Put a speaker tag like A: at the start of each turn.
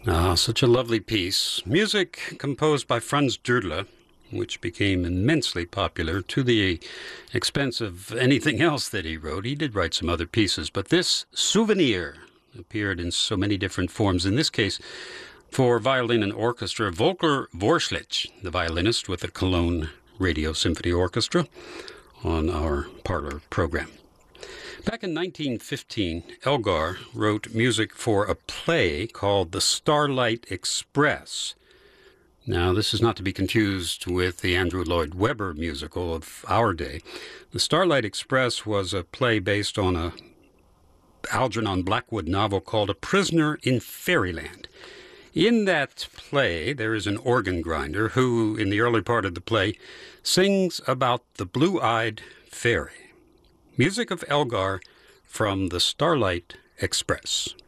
A: Ah, such a lovely piece. Music composed by Franz Dödler, which became immensely popular to the expense of anything else that he wrote. He did write some other pieces, but this Souvenir appeared in so many different forms. In this case, for violin and orchestra, Volker Vorschlich, the violinist with the Cologne Radio Symphony Orchestra, on our Parlor program. Back in 1915, Elgar wrote music for a play called The Starlight Express. Now, this is not to be confused with the Andrew Lloyd Webber musical of our day. The Starlight Express was a play based on a Algernon Blackwood novel called A Prisoner in Fairyland. In that play, there is an organ grinder who, in the early part of the play, sings about the blue-eyed fairy. Music of Elgar from the Starlight Express.